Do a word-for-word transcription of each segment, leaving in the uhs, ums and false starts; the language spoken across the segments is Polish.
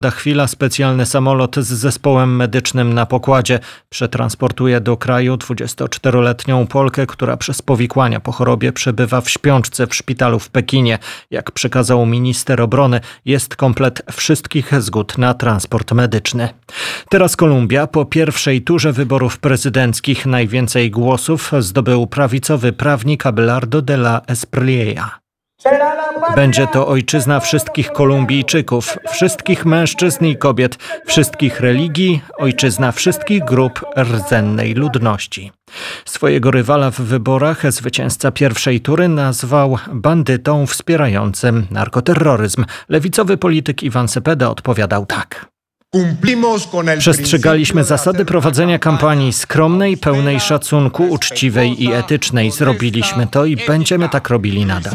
Za chwila specjalny samolot z zespołem medycznym na pokładzie przetransportuje do kraju dwudziestoczteroletnią Polkę, która przez powikłania po chorobie przebywa w śpiączce w szpitalu w Pekinie. Jak przekazał minister obrony, jest komplet wszystkich zgód na transport medyczny. Teraz Kolumbia. Po pierwszej turze wyborów prezydenckich najwięcej głosów zdobył prawicowy prawnik Abelardo de la Espriella. Będzie to ojczyzna wszystkich Kolumbijczyków, wszystkich mężczyzn i kobiet, wszystkich religii, ojczyzna wszystkich grup rdzennej ludności. Swojego rywala w wyborach zwycięzca pierwszej tury nazwał bandytą wspierającym narkoterroryzm. Lewicowy polityk Ivan Cepeda odpowiadał tak. Przestrzegaliśmy zasady prowadzenia kampanii skromnej, pełnej szacunku, uczciwej i etycznej. Zrobiliśmy to i będziemy tak robili nadal.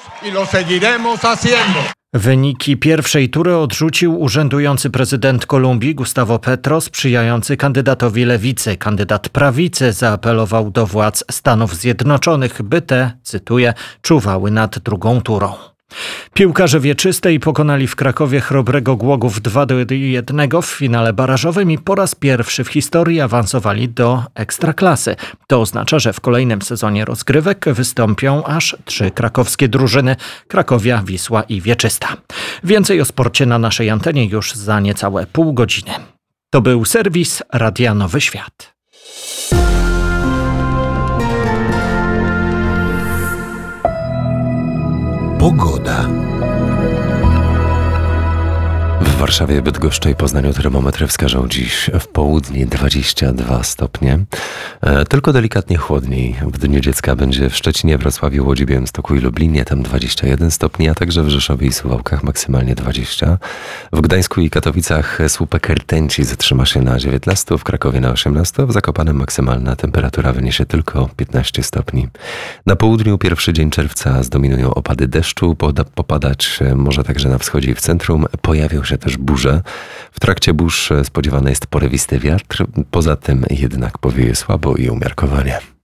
Wyniki pierwszej tury odrzucił urzędujący prezydent Kolumbii Gustavo Petro, sprzyjający kandydatowi lewicy. Kandydat prawicy zaapelował do władz Stanów Zjednoczonych, by te, cytuję, czuwały nad drugą turą. Piłkarze wieczystej pokonali w Krakowie Chrobrego Głogów dwa do jednego w finale barażowym i po raz pierwszy w historii awansowali do Ekstraklasy. To oznacza, że w kolejnym sezonie rozgrywek wystąpią aż trzy krakowskie drużyny: Krakowia, Wisła i Wieczysta. Więcej o sporcie na naszej antenie już za niecałe pół godziny. To był serwis Radia Nowy Świat. Pogoda. W Warszawie, Bydgoszczy i Poznaniu termometry wskażą dziś w południe dwadzieścia dwa stopnie. E, tylko delikatnie chłodniej. W Dniu Dziecka będzie w Szczecinie, Wrocławiu, Łodzi, Białymstoku i Lublinie, tam dwadzieścia jeden stopni, a także w Rzeszowie i Suwałkach maksymalnie dwadzieścia. W Gdańsku i Katowicach słupek rtęci zatrzyma się na dziewiętnaście, w Krakowie na osiemnaście, w Zakopanem maksymalna temperatura wyniesie tylko piętnaście stopni. Na południu pierwszy dzień czerwca zdominują opady deszczu, poda- popadać może także na wschodzie i w centrum. Pojawią się też burze. W trakcie burz spodziewany jest porywisty wiatr, poza tym jednak powieje słabo i umiarkowanie.